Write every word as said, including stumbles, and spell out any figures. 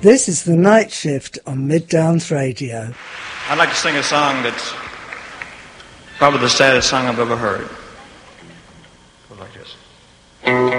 This is The Night Shift on Mid-Downs Radio. I'd like to sing a song that's probably the saddest song I've ever heard. Go like this.